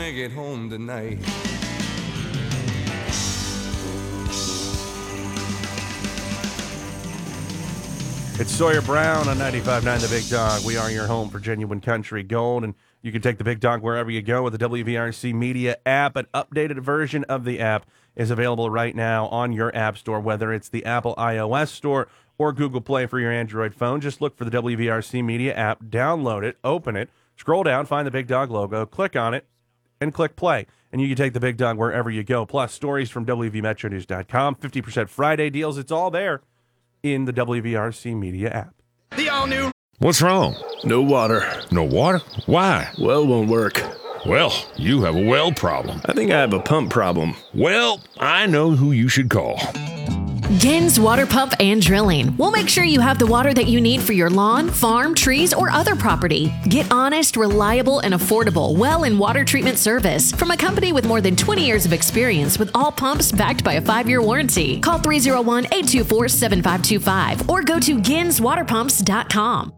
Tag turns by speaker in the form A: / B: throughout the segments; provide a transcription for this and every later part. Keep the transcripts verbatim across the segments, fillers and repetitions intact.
A: make it home tonight.
B: It's Sawyer Brown on ninety-five point nine The Big Dog. We are your home for genuine country gold, and you can take the Big Dog wherever you go with the W V R C Media app. An updated version of the app is available right now on your app store, whether it's the Apple iOS store or Google Play for your Android phone. Just look for the W V R C Media app, download it, open it, scroll down, find the Big Dog logo, click on it, and click play. And you can take the Big Dog wherever you go. Plus, stories from W V Metro News dot com, fifty percent Friday deals. It's all there in the W V R C Media app.
C: The all-new.
D: What's wrong?
C: No water.
D: No water? Why?
C: Well won't work.
D: Well, you have a well problem.
C: I think I have a pump problem.
D: Well, I know who you should call.
E: Gins Water Pump and Drilling. We'll make sure you have the water that you need for your lawn, farm, trees, or other property. Get honest, reliable, and affordable well and water treatment service from a company with more than twenty years of experience with all pumps backed by a five-year warranty. Call three oh one, eight two four, seven five two five or go to gins water pumps dot com.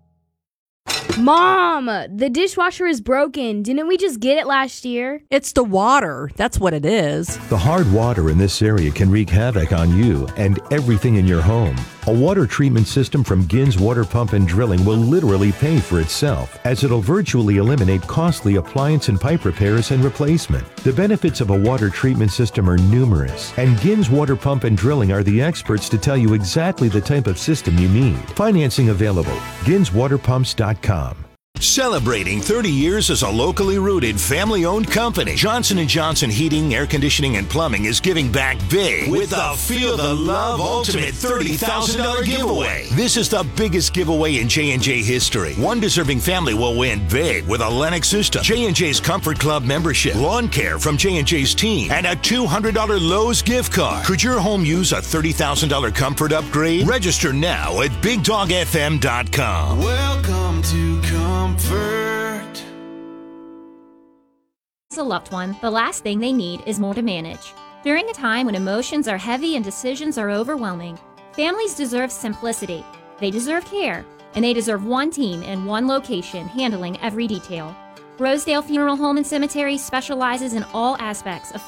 F: Mom, the dishwasher is broken. Didn't we just get it last year?
G: It's the water. That's what it is.
H: The hard water in this area can wreak havoc on you and everything in your home. A water treatment system from Gins Water Pump and Drilling will literally pay for itself, as it'll virtually eliminate costly appliance and pipe repairs and replacement. The benefits of a water treatment system are numerous, and Gins Water Pump and Drilling are the experts to tell you exactly the type of system you need. Financing available. gins water pumps dot com.
I: Celebrating thirty years as a locally rooted, family-owned company, Johnson and Johnson Heating, Air Conditioning, and Plumbing is giving back big with the Feel the Love Ultimate thirty thousand dollars giveaway. This is the biggest giveaway in J and J history. One deserving family will win big with a Lennox system, J and J's Comfort Club membership, lawn care from J and J's team, and a two hundred dollars Lowe's gift card. Could your home use a thirty thousand dollars comfort upgrade? Register now at big dog f m dot com.
A: Welcome to Comfort.
J: As a loved one, the last thing they need is more to manage. During a time when emotions are heavy and decisions are overwhelming, families deserve simplicity. They deserve care, and they deserve one team in one location handling every detail. Rosedale Funeral Home and Cemetery specializes in all aspects of